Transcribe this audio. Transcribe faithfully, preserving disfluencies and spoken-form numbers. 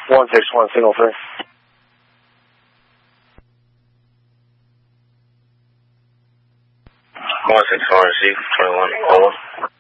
one six one, single three. one six one, receive, twenty-one, hold on.